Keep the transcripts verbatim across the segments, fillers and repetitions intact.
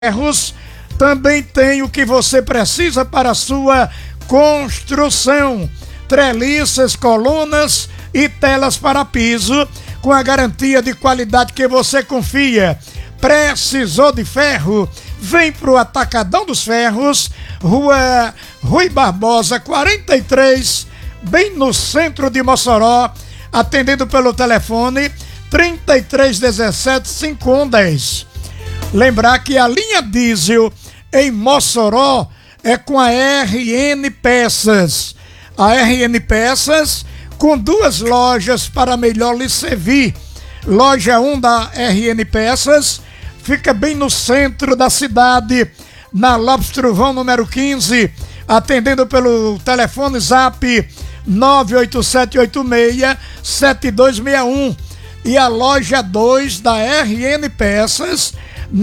ferros, também tem o que você precisa para a sua construção: treliças, colunas e telas para piso, com a garantia de qualidade que você confia. Precisou de ferro? Vem pro Atacadão dos Ferros, Rua Rui Barbosa, quarenta e três, bem no centro de Mossoró, atendendo pelo telefone trinta e três dezessete, cinquenta e um dez. Lembrar que a linha diesel em Mossoró é com a R N Peças. A R N Peças com duas lojas para melhor lhe servir. Loja um da R N Peças fica bem no centro da cidade, na Lopes Truvão, número quinze, atendendo pelo telefone Zap nove oito sete oito seis, sete dois seis um. E a loja dois da R N Peças,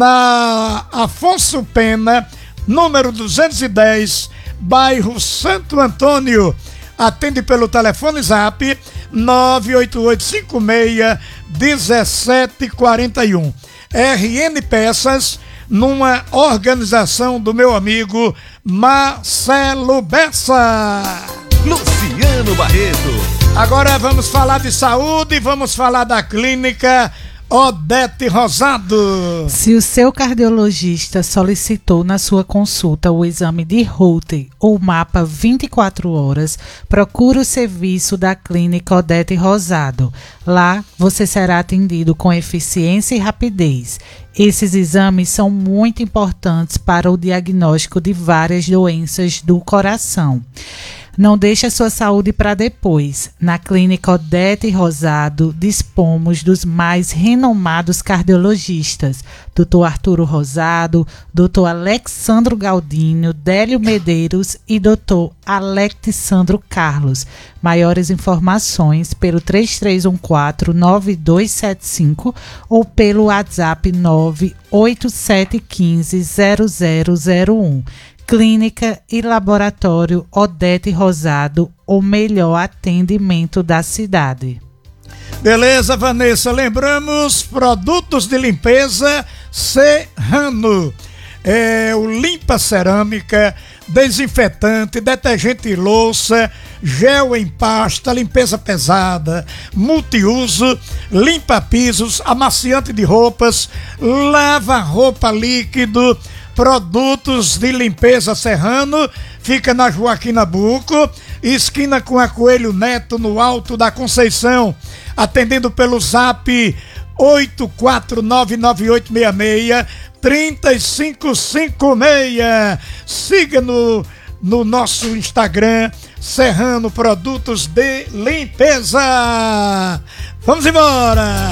na Afonso Pena, número duzentos e dez, bairro Santo Antônio. Atende pelo telefone Zap nove oito oito cinco seis, um sete quatro um. R N Peças, numa organização do meu amigo Marcelo Bessa. Luciano Barreto. Agora vamos falar de saúde, vamos falar da clínica Odete Rosado. Se o seu cardiologista solicitou na sua consulta o exame de Holter ou mapa vinte e quatro horas, procure o serviço da clínica Odete Rosado. Lá você será atendido com eficiência e rapidez. Esses exames são muito importantes para o diagnóstico de várias doenças do coração. Não deixe a sua saúde para depois. Na clínica Odete Rosado, dispomos dos mais renomados cardiologistas: doutor Arturo Rosado, doutor Alexandro Galdino, Délio Medeiros e doutor Alexandro Carlos. Maiores informações pelo três três um quatro, nove dois sete cinco ou pelo WhatsApp nove oito sete um cinco, zero zero zero um. Clínica e Laboratório Odete Rosado, o melhor atendimento da cidade. Beleza, Vanessa. Lembramos, produtos de limpeza Serrano. É o limpa cerâmica, desinfetante, detergente e louça, gel em pasta, limpeza pesada, multiuso, limpa pisos, amaciante de roupas, lava roupa líquido. Produtos de limpeza Serrano, fica na Joaquim Nabuco, esquina com a Coelho Neto, no Alto da Conceição, atendendo pelo Zap oito quatro nove nove oito seis seis, três cinco cinco seis. Siga no, no nosso Instagram, Serrano Produtos de Limpeza. Vamos embora!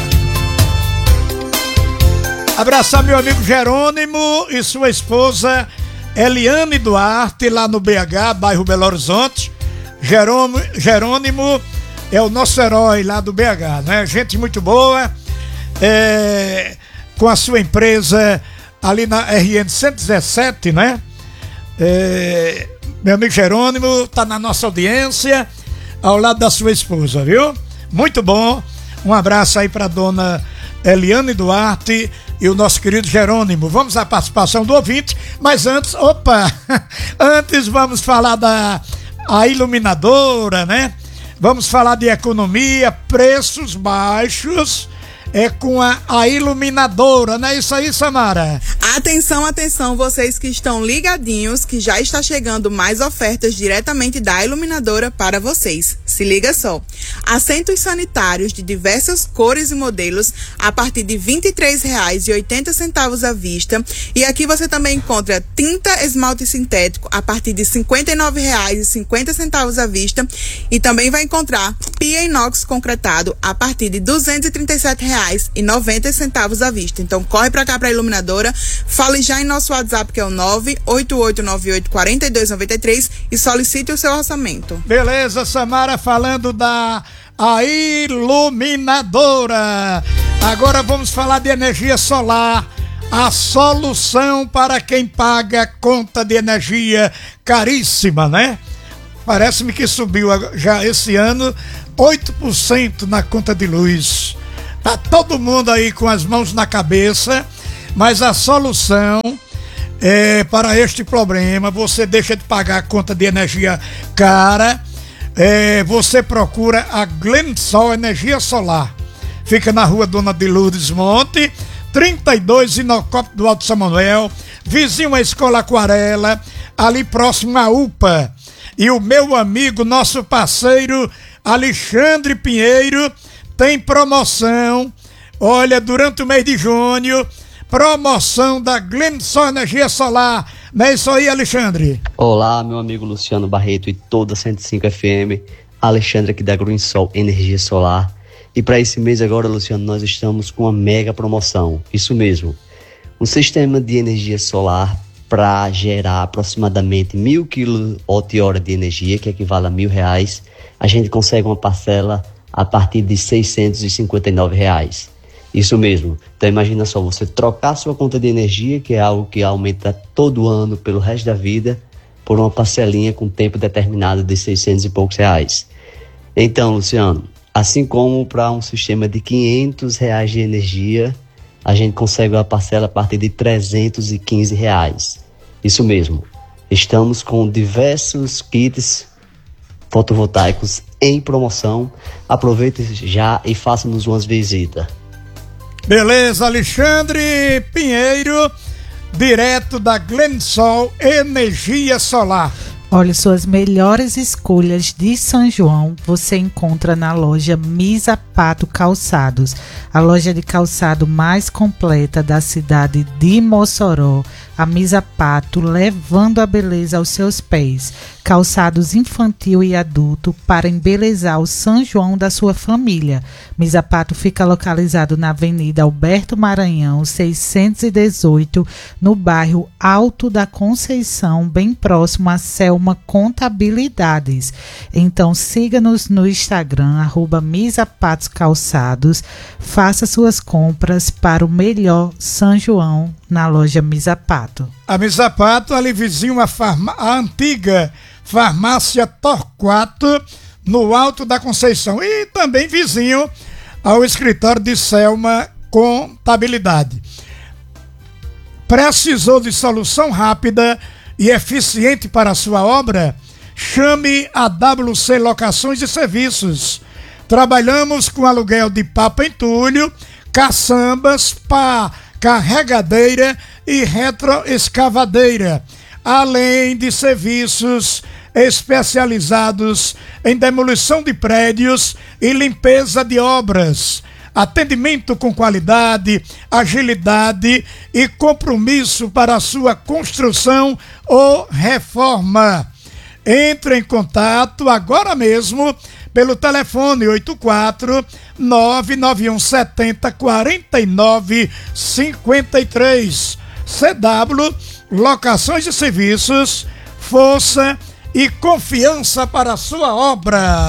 Abraçar meu amigo Jerônimo e sua esposa Eliane Duarte, lá no B H, bairro Belo Horizonte. Jerônimo, Jerônimo é o nosso herói lá do B H, né? Gente muito boa, é, com a sua empresa ali na R N cento e dezessete, né? É, meu amigo Jerônimo tá na nossa audiência, ao lado da sua esposa, viu? Muito bom. Um abraço aí pra dona Eliane Duarte e o nosso querido Jerônimo. Vamos à participação do ouvinte, mas antes, opa, antes vamos falar da a iluminadora, né? Vamos falar de economia, preços baixos, é com a, a iluminadora, não é isso aí, Samara? Atenção, atenção, vocês que estão ligadinhos, que já está chegando mais ofertas diretamente da iluminadora para vocês. Se liga só. Assentos sanitários de diversas cores e modelos a partir de vinte e três reais e oitenta centavos à vista. E aqui você também encontra tinta esmalte sintético a partir de cinquenta e nove reais e cinquenta centavos à vista. E também vai encontrar pia inox concretado a partir de duzentos e trinta e sete reais e noventa centavos à vista. Então corre pra cá, pra iluminadora, fale já em nosso WhatsApp, que é o nove oito oito nove oito quatro dois nove três, e solicite o seu orçamento. Beleza, Samara, falando da a iluminadora. Agora vamos falar de energia solar, a solução para quem paga conta de energia caríssima, né? Parece-me que subiu já esse ano oito por cento na conta de luz. Tá todo mundo aí com as mãos na cabeça, Mas a solução é, para este problema, você deixa de pagar a conta de energia cara, é, você procura a Glensol Energia Solar. Fica na rua Dona de Lourdes Monte, trinta e dois, Inocópio do Alto São Manuel, vizinho à Escola Aquarela, ali próximo à U P A. E o meu amigo, nosso parceiro Alexandre Pinheiro, tem promoção, olha, durante o mês de junho, promoção da Glensol Energia Solar. Não é isso aí, Alexandre? Olá, meu amigo Luciano Barreto e toda cento e cinco F M, Alexandre aqui da Glensol Energia Solar. E para esse mês agora, Luciano, nós estamos com uma mega promoção, isso mesmo, um sistema de energia solar para gerar aproximadamente mil quilowatt-hora de energia, que equivale a mil reais, a gente consegue uma parcela a partir de seiscentos e cinquenta e nove reais. Isso mesmo. Então imagina só, você trocar sua conta de energia, que é algo que aumenta todo ano pelo resto da vida, por uma parcelinha com tempo determinado de seiscentos e poucos reais. Então, Luciano, assim como para um sistema de quinhentos reais de energia, a gente consegue uma parcela a partir de trezentos e quinze reais. Isso mesmo. Estamos com diversos kits fotovoltaicos em promoção. Aproveite já e faça-nos umas visitas. Beleza, Alexandre Pinheiro, direto da Glensol Energia Solar. Olha, suas melhores escolhas de São João você encontra na loja Misa Pato Calçados, a loja de calçado mais completa da cidade de Mossoró. A Misa Pato, levando a beleza aos seus pés. Calçados infantil e adulto para embelezar o São João da sua família. Misa Pato fica localizado na Avenida Alberto Maranhão, seiscentos e dezoito, no bairro Alto da Conceição, bem próximo a Selma Contabilidades. Então siga-nos no Instagram, arroba Misa Patos Calçados. Faça suas compras para o melhor São João na loja Misa Pato. A Misa Pato, ali vizinho a, farma, a antiga farmácia Torquato, no Alto da Conceição. E também vizinho ao escritório de Selma Contabilidade. Precisou de solução rápida e eficiente para a sua obra? Chame a W C Locações e Serviços. Trabalhamos com aluguel de papa entulho, caçambas, pá, carregadeira e retroescavadeira, além de serviços especializados em demolição de prédios e limpeza de obras. Atendimento com qualidade, agilidade e compromisso para a sua construção ou reforma. Entre em contato agora mesmo pelo telefone oito quatro nove nove um sete zero quatro nove cinco três. C W Locações e Serviços, força e confiança para a sua obra.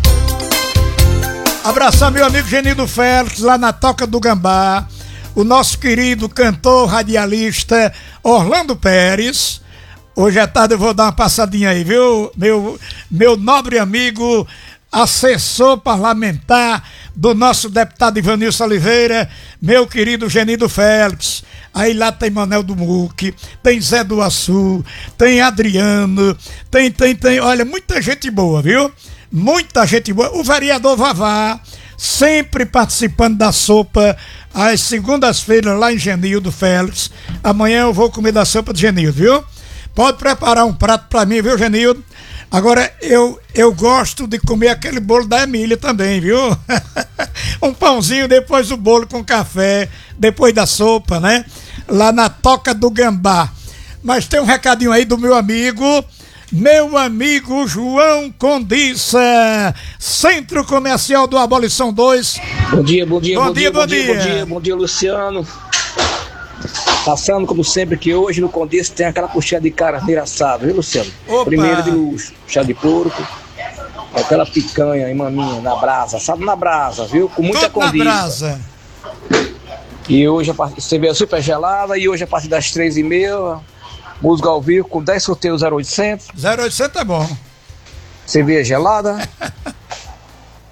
Abraçar meu amigo Genildo Félix lá na Toca do Gambá, o nosso querido cantor radialista Orlando Pérez. Hoje à tarde eu vou dar uma passadinha aí, viu? Meu, meu nobre amigo, assessor parlamentar do nosso deputado Ivanilson Oliveira, meu querido Genildo Félix. Aí lá tem Manel do Muque, tem Zé do Açu, tem Adriano, tem, tem, tem, olha, muita gente boa, viu? Muita gente boa. O vereador Vavá, sempre participando da sopa, às segundas-feiras lá em Genildo Félix. Amanhã eu vou comer da sopa de Genildo, viu? Pode preparar um prato pra mim, viu, Genildo? Agora, eu, eu gosto de comer aquele bolo da Emília também, viu? Um pãozinho depois do bolo com café, depois da sopa, né? Lá na Toca do Gambá. Mas tem um recadinho aí do meu amigo, meu amigo João Condiça, Centro Comercial do Abolição dois. Bom dia, bom dia, bom, bom dia, dia, bom dia, bom dia, bom dia, bom dia, Luciano. Passando, como sempre, que hoje no Condiça tem aquela puxada de carneiro assado, viu, Luciano? Opa. Primeiro de luxo, puxada de porco, aquela picanha aí, maminha, na brasa, assado na brasa, viu? Com muita Tudo na condiça. brasa. E hoje a partir, cerveja super gelada, e hoje a partir das três e meia, música ao vivo com dez sorteios zero oitocentos. zero oitocentos é bom. Cerveja gelada.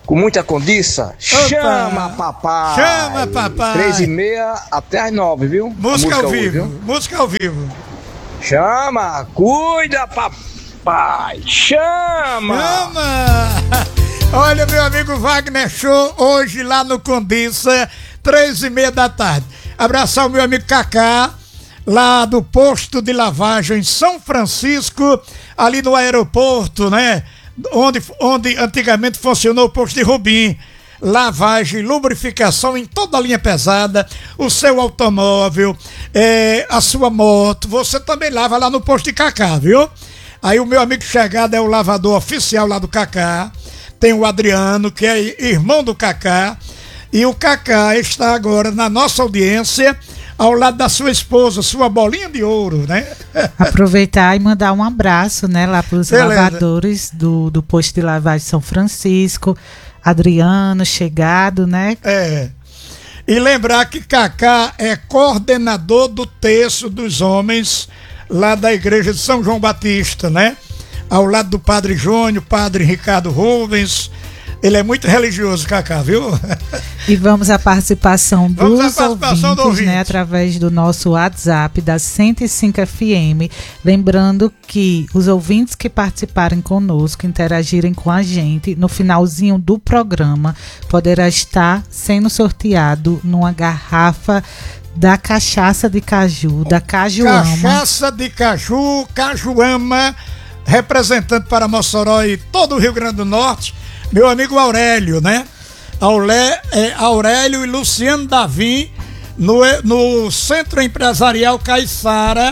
com muita condiça. Opa. Chama, papai! Chama, papai! Três e meia até as nove, viu? Música, música ao vivo, viu? Música ao vivo. Chama! Cuida, papai! Chama! Chama! Olha, meu amigo Wagner Show, hoje lá no Condiça, três e meia da tarde. Abraçar o meu amigo Cacá, lá do posto de lavagem São Francisco, ali no aeroporto, né? Onde, onde antigamente funcionou o posto de Rubim. Lavagem, lubrificação em toda a linha pesada, o seu automóvel, é, a sua moto, você também lava lá no posto de Cacá, viu? Aí o meu amigo chegado é o lavador oficial lá do Cacá, tem o Adriano, que é irmão do Cacá, e o Cacá está agora na nossa audiência, ao lado da sua esposa, sua bolinha de ouro, né? Aproveitar e mandar um abraço, né, lá para os lavadores do, do posto de lavagem São Francisco, Adriano, chegado, né? É. E lembrar que Cacá é coordenador do terço dos homens lá da igreja de São João Batista, né? Ao lado do Padre Júnior, Padre Ricardo Rubens. Ele é muito religioso, Cacá, viu? E vamos à participação vamos dos à participação ouvintes, do ouvinte. né, através do nosso WhatsApp da cento e cinco F M. Lembrando que os ouvintes que participarem conosco, interagirem com a gente, no finalzinho do programa, poderá estar sendo sorteado numa garrafa da cachaça de caju, da Cajuama. Cachaça de caju, Cajuama, representante para Mossoró e todo o Rio Grande do Norte. Meu amigo Aurélio, né? Auré, é, Aurélio e Luciano Davim, no, no Centro Empresarial Caiçara,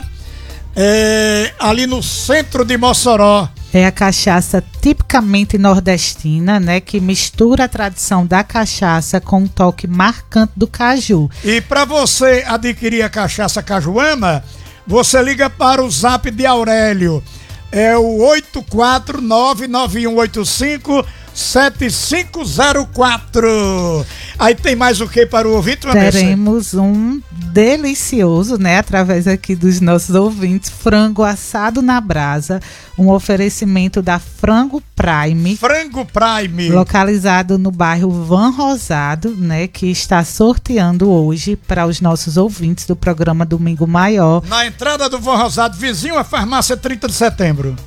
é, ali no centro de Mossoró. É a cachaça tipicamente nordestina, né? Que mistura a tradição da cachaça com um toque marcante do caju. E para você adquirir a cachaça Cajuama, você liga para o zap de Aurélio. É o oito quatro nove nove um oito cinco sete cinco zero quatro. Aí tem mais o que para o ouvinte, Vanessa? Teremos um delicioso, né, através aqui dos nossos ouvintes, frango assado na brasa, um oferecimento da Frango Prime. Frango Prime. Localizado no bairro Van Rosado, né, que está sorteando hoje para os nossos ouvintes do programa Domingo Maior. Na entrada do Van Rosado, vizinho à farmácia trinta de setembro.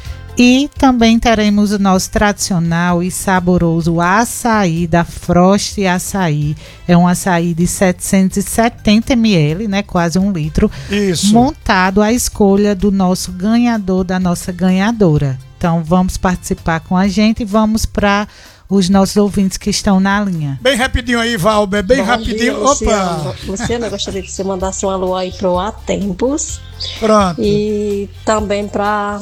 E também teremos o nosso tradicional e saboroso açaí da Frost Açaí. É um açaí de setecentos e setenta mililitros, né, quase um litro. Isso. Montado à escolha do nosso ganhador, da nossa ganhadora. Então vamos participar com a gente e vamos para os nossos ouvintes que estão na linha. Bem rapidinho aí, Valber, bem Bom rapidinho. Dia, Luciano. Opa! Luciano, eu gostaria que você mandasse um alô aí pro Há Tempos. Pronto. E também para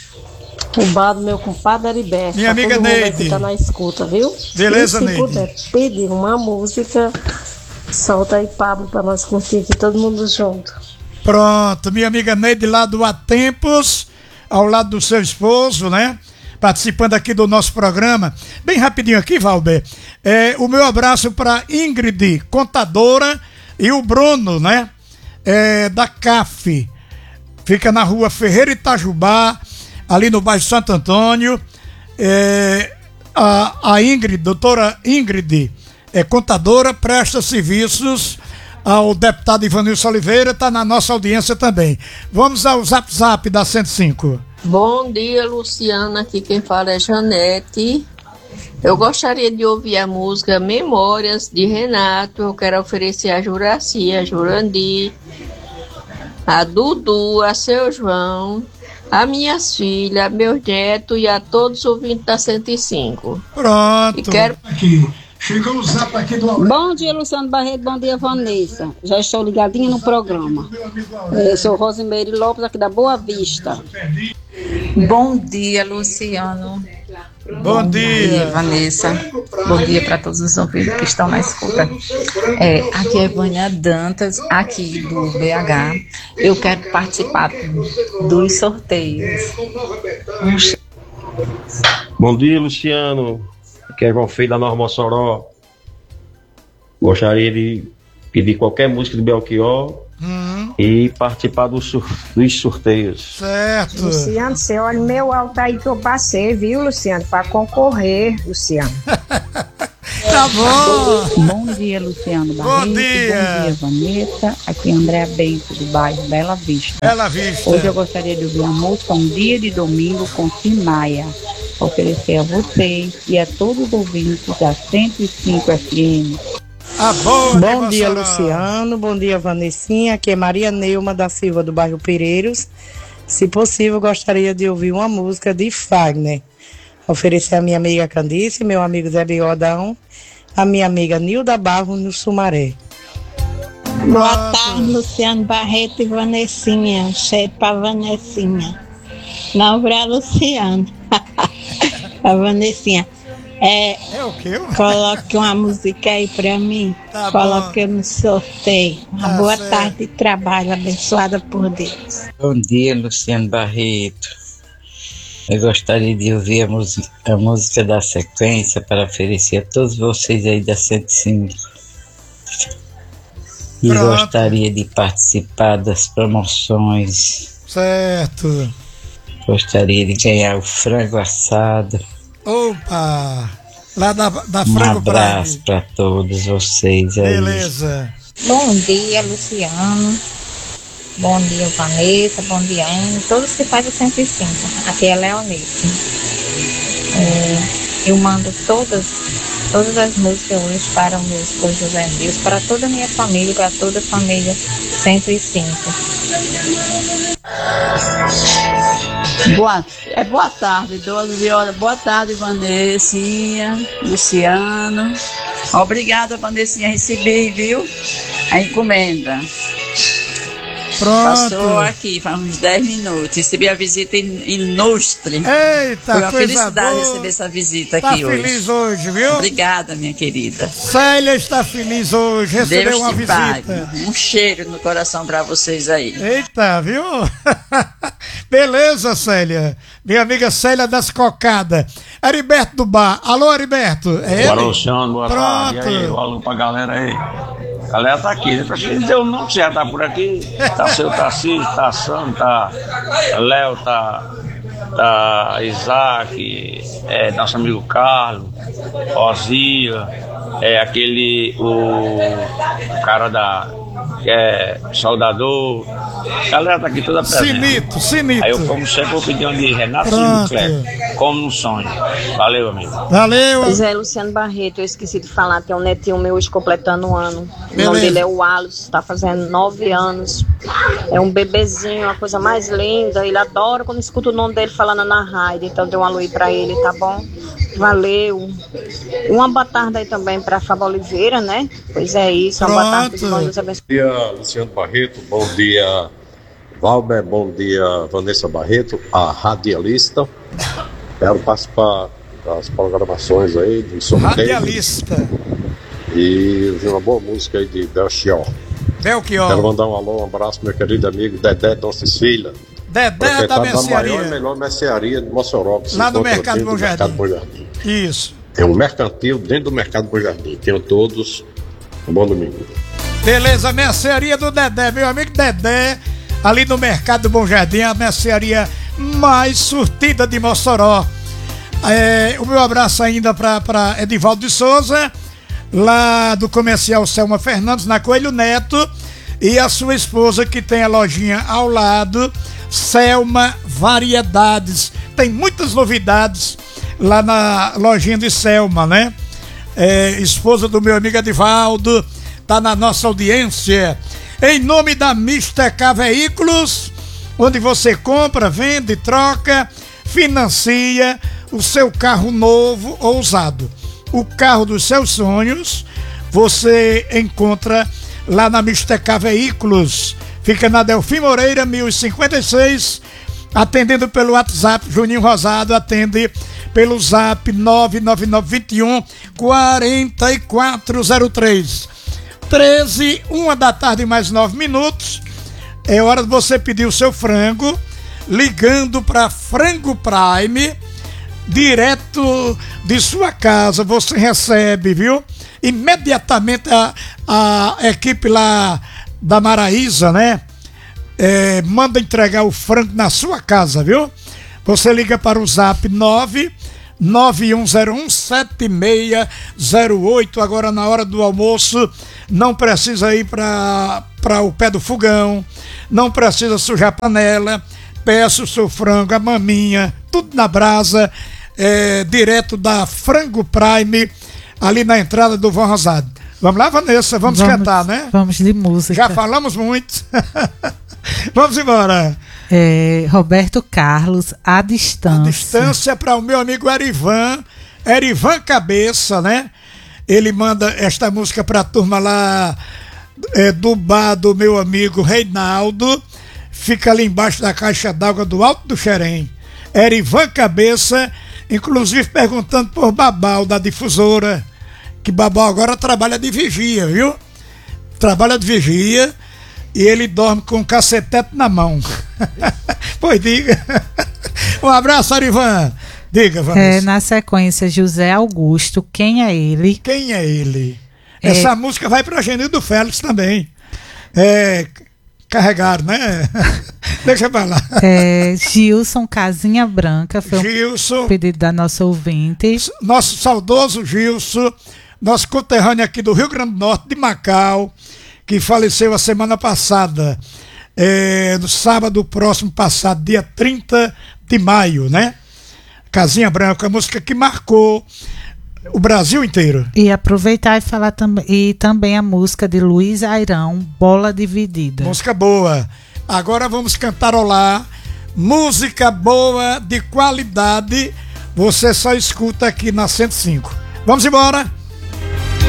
o bar do meu compadre Heriberto. Minha amiga Neide. Tá na escuta, viu? Beleza, e se Neide. puder pedir uma música, solta aí, Pablo, para nós curtir aqui todo mundo junto. Pronto, minha amiga Neide lá do Há Tempos, ao lado do seu esposo, né? Participando aqui do nosso programa. Bem rapidinho aqui, Valber. É, o meu abraço para Ingrid, contadora, e o Bruno, né? É, da C A F. Fica na rua Ferreira Itajubá, ali no bairro Santo Antônio. É, a, a Ingrid, doutora Ingrid, é contadora, presta serviços ao deputado Ivanilson Oliveira, está na nossa audiência também. Vamos ao Zap Zap da cento e cinco. Bom dia, Luciana, aqui quem fala é Janete. Eu gostaria de ouvir a música Memórias de Renato. Eu quero oferecer a Juraci, a Jurandir, a Dudu, a seu João, a minhas filhas, meus netos e a todos os ouvintes da cento e cinco. Pronto. E quero... Aqui. Chegou o zap aqui do Aurélio. Bom dia, Luciano Barreto. Bom dia, Vanessa. Já estou ligadinha no programa. Eu sou Rosimeire Lopes, aqui da Boa Vista. Bom dia, Luciano. Bom, Bom dia. dia, Vanessa. Bom dia para todos os ouvintes que estão na escuta. É, aqui é Vânia Dantas, aqui do B H. Eu quero participar dos sorteios. Bom dia, Luciano. Aqui é João Feio da Nova Mossoró. Gostaria de pedir qualquer música de Belchior Hum. e participar do sur- dos sorteios. Certo. Luciano, você olha o meu alto aí que eu passei, viu, Luciano? Pra concorrer, Luciano. Tá bom. Bom dia, Luciano Barreto. Bom dia. Bom dia, Vanessa. Aqui é Andréa Bento, do bairro Bela Vista. Bela Vista. Hoje eu gostaria de ouvir a música Um Dia de Domingo com Tim Maia. Oferecer a vocês e a todos os ouvintes da cento e cinco F M. Ah, boa, Bom dia, Luciano. Bom dia, Vanessinha. Aqui é Maria Neuma da Silva, do bairro Pereiros. Se possível, gostaria de ouvir uma música de Fagner. Oferecer a minha amiga Candice, meu amigo Zé Bigodão, a minha amiga Nilda Barro, no Sumaré. Boa tarde, Luciano Barreto e Vanessinha. Cheio pra Vanessinha. Não pra Luciano. A Vanessinha. É, é o quê? Coloque uma música aí pra mim. Tá Coloque no sorteio. Uma Tá boa certo. tarde de trabalho, abençoada por Deus. Bom dia, Luciano Barreto. Eu gostaria de ouvir a, música, a música da sequência para oferecer a todos vocês aí da cento e cinco. E Pronto. gostaria de participar das promoções. Certo. Gostaria de ganhar o frango assado. Opa! Lá da, da Um Frango abraço para todos vocês aí. Beleza. Bom dia, Luciano. Bom dia, Vanessa. Bom dia, Anne. Todos que fazem o cento e cinco. Aqui é Leonice. É, eu mando todas, todas as músicas hoje para o meu esposo José Deus, para toda a minha família, para toda a família cento e cinco. Boa, é boa tarde, doze horas. Boa tarde, Vanessinha, Luciano. Obrigada, Vanessinha, recebi, viu? A encomenda. Pronto. Passou aqui, faz uns dez minutos. Recebi a visita in- ilustre. Eita, Foi uma coisa felicidade boa. receber essa visita Tá aqui hoje. feliz hoje, viu? Obrigada, minha querida. Célia está feliz hoje, recebeu Deus uma te visita. pague. Um cheiro no coração pra vocês aí. Eita, viu? Beleza, Célia. Minha amiga Célia das Cocadas. Heriberto do Bar. Alô, Heriberto. É Bora, ele? Luciano, boa Pronto. tarde. E aí, alô pra galera aí. A galera tá aqui, né? Pra quem deu não certo, tá por aqui. Tá seu Tarcísio, tá Sam, tá Léo, tá, tá Isaac, é, nosso amigo Carlos, Ozia, é aquele, o, o cara da, que é soldador. A galera tá aqui toda presente. Sinito, sinito. Aí eu, como sempre, vou pedir um de Renato Pronto. Sinclair, como um sonho. Valeu, amigo. Valeu. Pois é, Luciano Barreto, eu esqueci de falar, tem um netinho meu hoje completando um ano. O Beleza. nome dele é o Wallace, tá fazendo nove anos. É um bebezinho, uma coisa mais linda. Ele adora quando escuta o nome dele falando na rádio. Então dê um alô aí pra ele, tá bom? Valeu. Uma boa tarde aí também pra Fábio Oliveira, né? Pois é isso, uma boa tarde. Bom dia, Luciano Barreto. Bom dia, Valber. Bom dia, Vanessa Barreto, a radialista. Quero participar das programações aí, do sorteio. Radialista. E ouvir uma boa música aí de Belchior. Belchior. Quero mandar um alô, um abraço pro meu querido amigo Dedé Dom Cecília. Dedé da proprietário da mercearia. maior e melhor mercearia de Mossoró. Que se Lá no encontra Mercado dentro Bom do Jardim. Mercado Bom Jardim. Isso. É um mercantil dentro do Mercado Bom Jardim. Tenham todos um bom domingo. Beleza, mercearia do Dedé, meu amigo Dedé, ali no Mercado Bom Jardim, a mercearia mais surtida de Mossoró. É, o meu abraço ainda para Edivaldo de Souza, lá do comercial Selma Fernandes, na Coelho Neto, e a sua esposa que tem a lojinha ao lado, Selma Variedades. Tem muitas novidades lá na lojinha de Selma, né? É, esposa do meu amigo Edivaldo, tá na nossa audiência. Em nome da Mister K Veículos, onde você compra, vende, troca, financia o seu carro novo ou usado. O carro dos seus sonhos você encontra lá na Mister K Veículos. Fica na Delfim Moreira, mil e cinquenta e seis, atendendo pelo WhatsApp. Juninho Rosado atende pelo Zap nove nove nove dois um quatro quatro zero três. treze, uma da tarde mais nove minutos. É hora de você pedir o seu frango, ligando para Frango Prime, direto de sua casa. Você recebe, viu? Imediatamente a, a equipe lá da Maraísa, né? É, manda entregar o frango na sua casa, viu? Você liga para o zap nove nove um zero um sete seis zero oito. Agora na hora do almoço, não precisa ir para para o pé do fogão, não precisa sujar a panela. Peça o seu frango, a maminha, tudo na brasa, é, direto da Frango Prime, ali na entrada do Vão Rosado. Vamos lá, Vanessa, vamos, vamos cantar, né? Vamos de música. Já falamos muito. Vamos embora. É, Roberto Carlos, A Distância. A Distância para o meu amigo Erivan, Erivan Cabeça, né? Ele manda esta música para a turma lá é, do bar do meu amigo Reinaldo. Fica ali embaixo da caixa d'água do Alto do Xerém. Erivan Cabeça, inclusive perguntando por Babal da difusora, que Babal agora trabalha de vigia, viu? Trabalha de vigia e ele dorme com um cacetete na mão. Pois diga. Um abraço, Erivan. Diga, Vanessa. É, na sequência, José Augusto, Quem é Ele? Quem é Ele? É... Essa música vai para Genildo Félix também. É... Carregaram, né? Deixa pra lá. É, Gilson Casinha Branca, foi Gilson, um pedido da nossa ouvinte. Nosso saudoso Gilson, nosso conterrâneo aqui do Rio Grande do Norte, de Macau, que faleceu a semana passada, é, no sábado próximo passado, dia trinta de maio, né? Casinha Branca, a música que marcou o Brasil inteiro. E aproveitar e falar também e também a música de Luiz Airão, Bola Dividida. Música boa. Agora vamos cantarolar música boa de qualidade. Você só escuta aqui na cento e cinco. Vamos embora.